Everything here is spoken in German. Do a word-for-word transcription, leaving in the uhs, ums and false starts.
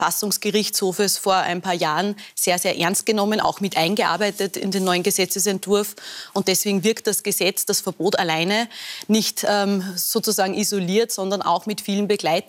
Verfassungsgerichtshofes vor ein paar Jahren sehr, sehr ernst genommen, auch mit eingearbeitet in den neuen Gesetzesentwurf. Und deswegen wirkt das Gesetz, das Verbot alleine, nicht ähm, sozusagen isoliert, sondern auch mit vielen Begleitern.